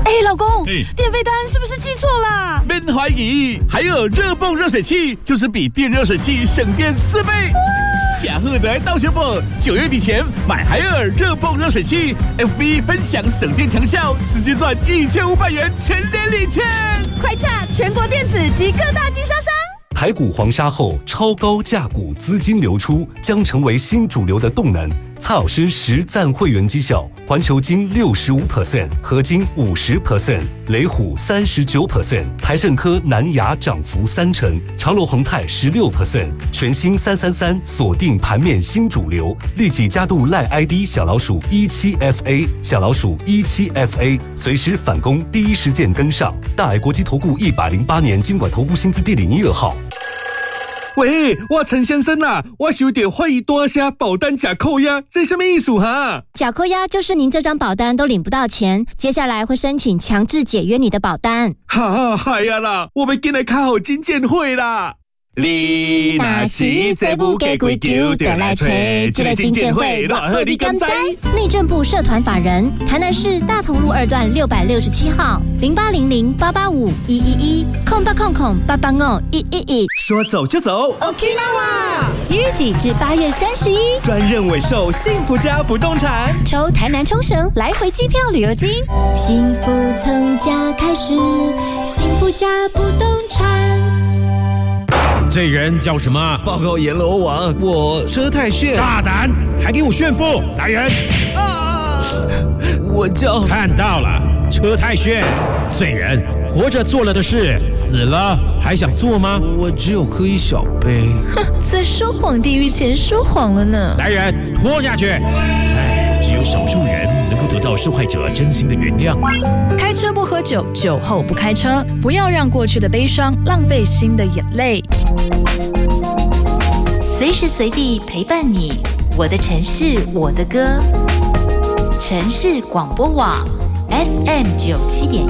老公，电费单是不是记错了？ 别怀疑，还有热泵热水器，就是比电热水器省电4倍。假贺的到手不？9月底前买海尔热泵热水器 ，FB 分享省电强效，直接赚1500元全年礼券。 快洽全国电子及各大经销商。 台股黄沙后，超高价股资金流出，将成为新主流的动能。蔡老师实赞会员绩效，环球金65%，合金50%，雷虎39%，台盛科、南亚涨幅3成，长荣宏泰16%，全新333锁定盘面新主流，立即加入赖 ID 小老鼠17FA， 小老鼠17FA， 随时反攻，第一时间跟上。大爱国际投顾108年金管投顾新字第02号。 喂，我陈先生啊，我有点怀疑多下保单假扣押，这什么意思哈？ 假扣押就是您这张保单都领不到钱，接下来会申请强制解约你的保单。 嗨呀啦，我们进来开好金监会啦。 你若是这不给规矩，就来找这个金监会，偌好你敢知？ 内政部社团法人，台南市大同路2段667号，0800-885-111，0800-885-111。 说走就走 Okinawa， 即日起至8月31， 专任委售幸福家不动产， 抽台南冲绳来回机票旅游金，幸福从家开始，幸福家不动产。 这人叫什么？ 报告阎罗王，我车太炫。 大胆，还给我炫富！来人！ 我叫…… 看到了，车太炫。罪人活着做了的事，死了还想做吗？ 我只有喝一小杯。 哼，在说谎地狱前说谎了呢。 来人，拖下去！ 只有少数人能够得到受害者真心的原谅。 开车不喝酒，酒后不开车，不要让过去的悲伤浪费新的眼泪。 随时随地陪伴你，我的城市，我的歌。城市广播网 FM 97.1